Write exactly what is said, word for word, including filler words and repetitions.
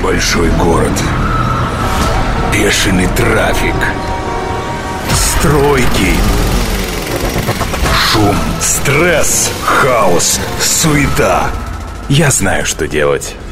большой город. Бешеный трафик. Стройки. Шум, стресс, хаос, суета. Я знаю, что делать.